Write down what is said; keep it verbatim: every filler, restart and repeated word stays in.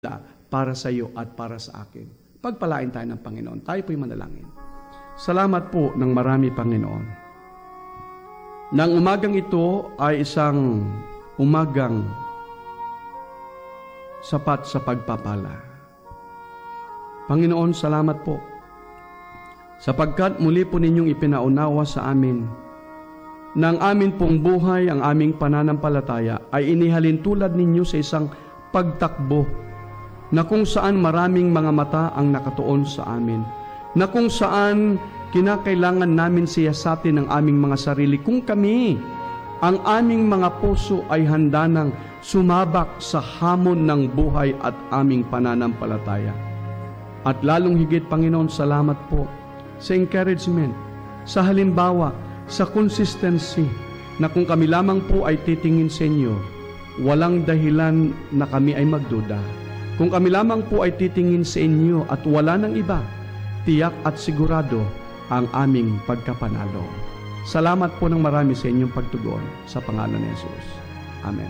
para sa iyo at para sa akin. Pagpalain tayo ng Panginoon. Tayo po'y manalangin. Salamat po ng marami, Panginoon. Nang umagang ito ay isang umagang sapat sa pagpapala. Panginoon, salamat po. Sapagkat muli po ninyong ipinaunawa sa amin na ang amin pong buhay, ang aming pananampalataya ay inihalin tulad ninyo sa isang pagtakbo na kung saan maraming mga mata ang nakatuon sa amin, na kung saan kinakailangan namin siyasatin ang aming mga sarili. Kung kami, ang aming mga puso ay handa nang sumabak sa hamon ng buhay at aming pananampalataya. At lalong higit, Panginoon, salamat po sa encouragement, sa halimbawa, sa consistency, na kung kami lamang po ay titingin sa inyo, walang dahilan na kami ay magduda. Kung kami lamang po ay titingin sa inyo at wala ng iba, tiyak at sigurado ang aming pagkapanalo. Salamat po ng marami sa inyong pagtugon sa pangalan ni Jesus. Amen.